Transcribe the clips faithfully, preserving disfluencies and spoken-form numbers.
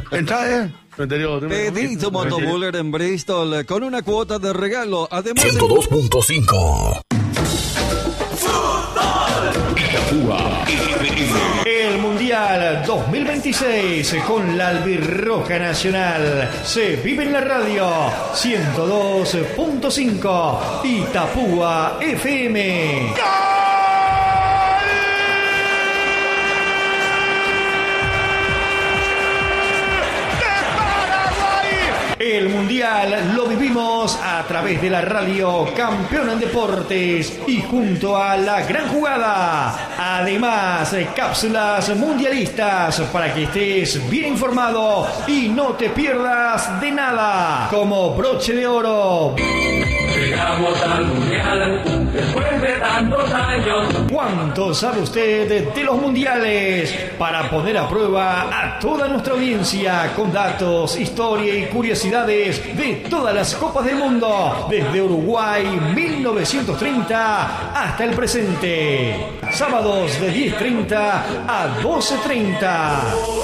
Entra, eh. Pedí tu motobuller en Bristol con una cuota de regalo. Además ciento dos punto cinco. El Mundial dos mil veintiséis con la Albirroja Nacional se vive en la radio ciento dos punto cinco Itapúa F M. El Mundial lo vivimos a través de la radio Campeón en Deportes y junto a La Gran Jugada. Además, cápsulas mundialistas para que estés bien informado y no te pierdas de nada. Como broche de oro. Llegamos al Mundial después de tantos años. ¿Cuánto sabe usted de los mundiales? Para poner a prueba a toda nuestra audiencia con datos, historia y curiosidades de todas las copas del mundo, desde Uruguay mil novecientos treinta hasta el presente. Sábados de diez treinta a doce treinta.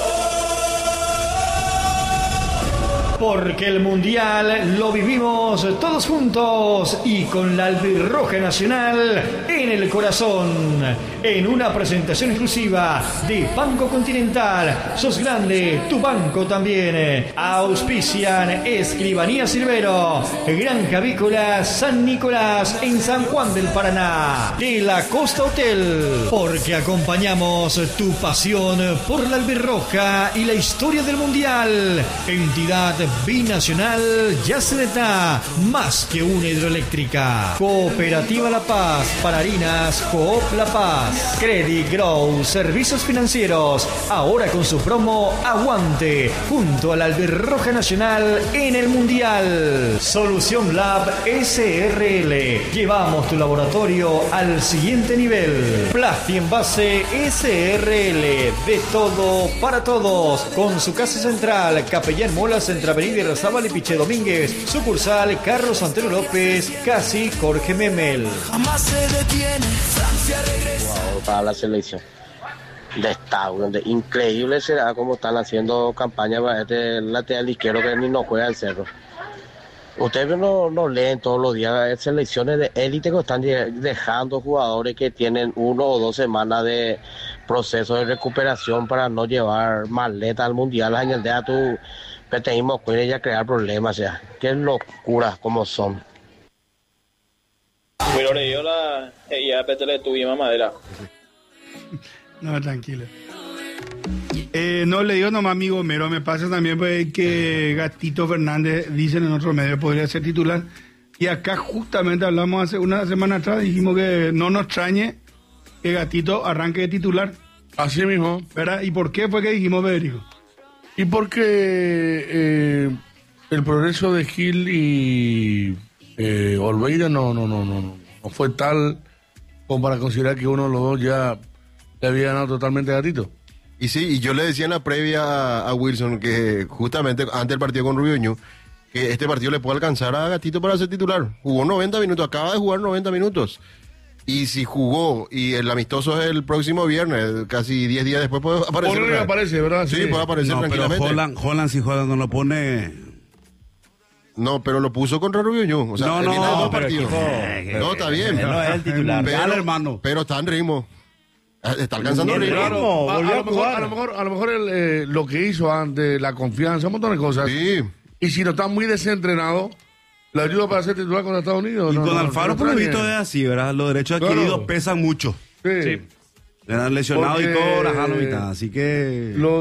Porque el Mundial lo vivimos todos juntos y con la Albirroja Nacional en el corazón. En una presentación exclusiva de Banco Continental. Sos grande, tu banco también. Auspician Escribanía Silvero, Granja Avícola San Nicolás en San Juan del Paraná. De la Costa Hotel. Porque acompañamos tu pasión por la Albirroja y la historia del Mundial. Entidad binacional Yaceneta, más que una hidroeléctrica. Cooperativa La Paz, para harinas Coop La Paz. Credit Grow, servicios financieros, ahora con su promo Aguante, junto a la Albirroja Nacional en el Mundial. Solución Lab S R L, llevamos tu laboratorio al siguiente nivel. Plasti Envase S R L, de todo para todos, con su casa central, Capellán Molas, entre Avenida Irarrázaval y Piche Domínguez, sucursal Carlos Santero López, casi Jorge Memel. Jamás se detiene, Francia regresa. Wow, para la selección de Estado, donde increíble será cómo están haciendo campaña para este lateral izquierdo que ni nos juega el Cerro. Ustedes no, no leen todos los días selecciones de élite que están dejando jugadores que tienen uno o dos semanas de proceso de recuperación para no llevar maleta al mundial, añadir a tu peteísmo y ya crear problemas, ya. Qué locuras como son. Pero le dio la ya petele tuvimos madera. No, tranquilo. Eh, no le digo nomás, amigo Mero, me pasa también pues, que Gatito Fernández, dicen en otro medio, podría ser titular. Y acá justamente hablamos hace una semana atrás, dijimos que no nos extrañe que Gatito arranque de titular. Así mismo. ¿Verdad? ¿Y por qué fue que dijimos, Federico? Y porque eh, el progreso de Gil y eh, Olveira no, no, no, no, no fue tal como para considerar que uno de los dos ya le había ganado totalmente a Gatito. Y sí, y yo le decía en la previa a, a Wilson que justamente antes del partido con Rubioño, que este partido le puede alcanzar a Gatito para ser titular. Jugó noventa minutos, acaba de jugar noventa minutos. Y si jugó, y el amistoso es el próximo viernes, casi diez días después puede aparecer. Por aparece, ¿verdad? Sí, sí, puede aparecer no, tranquilamente. Pero Holland, Holland si juega no lo pone... No, pero lo puso contra Rubioño. O sea, no, no, no, pero partido. Equipo, no, está bien. No es el titular. Pero, Dale, hermano. Pero está en ritmo. Está alcanzando el ritmo. Claro, a, a, lo mejor, a lo mejor, a lo mejor el, eh, lo que hizo antes, la confianza, un montón de cosas. Sí. Y si no está muy desentrenado, ¿le ayuda para ser titular con Estados Unidos? Y no, con no, Alfaro, no por lo visto, es así, ¿verdad? Los derechos adquiridos claro. pesan mucho. Sí. sí. Le han lesionado Porque, y todo, las jalo y tal, así que... Lo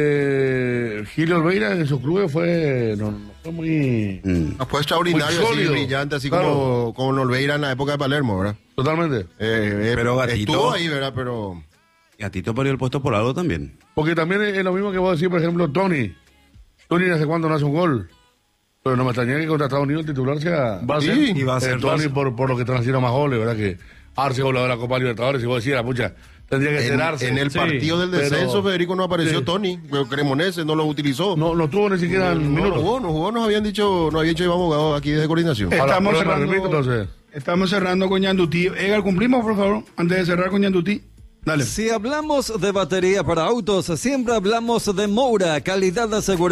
de Gil Olveira en esos clubes fue... No, no fue muy... Mm. Fue extraordinario, así, brillante, así claro. como, como Olveira en la época de Palermo, ¿verdad? Totalmente. Eh, pero Gatito... Estuvo ahí, ¿verdad? Pero... Gatito perdió el puesto por algo también. Porque también es lo mismo que vos decís, por ejemplo, Tony. Tony hace cuándo no hace un gol. Pero no me extrañaría que contra Estados Unidos el titular sea... Va a ser, sí, y va a ser eh, Tony por, por lo que están haciendo más goles, ¿verdad? Que Arce goleador de la Copa Libertadores, y vos decías, pucha... Tendría que en, enterarse. En el sí, partido del descenso, pero, Federico, no apareció sí. Tony, pero Cremonese no lo utilizó. No, no tuvo ni siquiera no, el no, minuto. No jugó, no jugó, nos habían dicho, nos había dicho Iván Abogado aquí desde coordinación. Estamos cerrando, entonces. estamos cerrando con Yandutí. Edgar, cumplimos, por favor, antes de cerrar con Yandutí. Dale. Si hablamos de batería para autos, siempre hablamos de Moura, calidad asegurada.